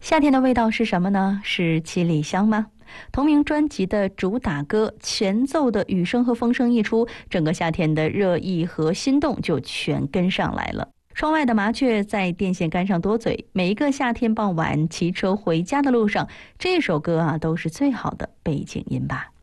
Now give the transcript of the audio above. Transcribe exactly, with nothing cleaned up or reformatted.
夏天的味道是什么呢？是七里香吗？同名专辑的主打歌前奏的雨声和风声一出，整个夏天的热意和心动就全跟上来了。窗外的麻雀在电线杆上多嘴，每一个夏天傍晚骑车回家的路上，这首歌啊都是最好的背景音吧。